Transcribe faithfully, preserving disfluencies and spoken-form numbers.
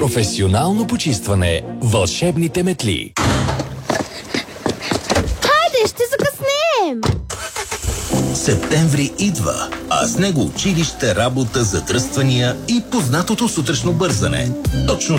Професионално почистване. Вълшебните метли. Хайде, ще закъснеем! Септември идва, а с него училище, работа, задръствания и познатото сутрешно бързане. Точно